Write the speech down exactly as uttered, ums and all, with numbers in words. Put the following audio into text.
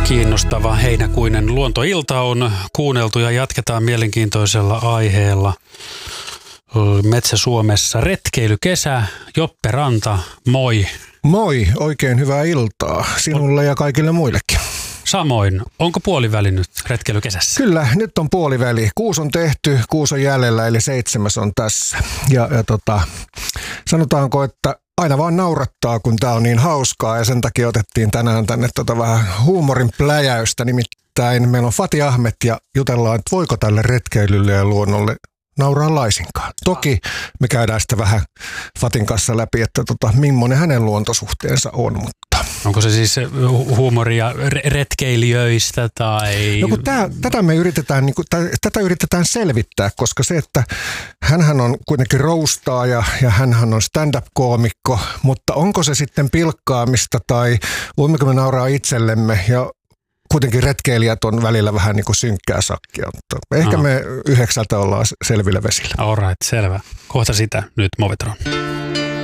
Kiinnostava heinäkuinen luontoilta on kuunneltu ja jatketaan mielenkiintoisella aiheella. Metsä-Suomessa retkeilykesä. Joppe Ranta, moi. Moi, oikein hyvää iltaa sinulle ja kaikille muillekin. Samoin. Onko puoliväli nyt retkeilykesässä? Kyllä, nyt on puoliväli. Kuusi on tehty, kuusi on jäljellä, eli seitsemäs on tässä. Ja, ja tota, sanotaanko, että aina vaan naurattaa, kun tää on niin hauskaa, ja sen takia otettiin tänään tänne tota vähän huumorin pläjäystä. Nimittäin meillä on Fati Ahmet ja jutellaan, että voiko tälle retkeilylle ja luonnolle nauraa laisinkaan. Toki me käydään sitä vähän Fatin kanssa läpi, että tota, millainen hänen luontosuhteensa on, mutta onko se siis huumoria retkeilijöistä tai? No kun tää, tätä me yritetään, niin kuin, tätä yritetään selvittää, koska se, että hänhän on kuitenkin roustaaja ja hänhän on stand-up-koomikko, mutta onko se sitten pilkkaamista tai voimmeko me nauraa itsellemme ja kuitenkin retkeilijät on välillä vähän niin kuin synkkää sakkia, mutta ehkä Aha. me yhdeksältä ollaan selvillä vesillä. All right, selvä. Kohta sitä nyt Movetron.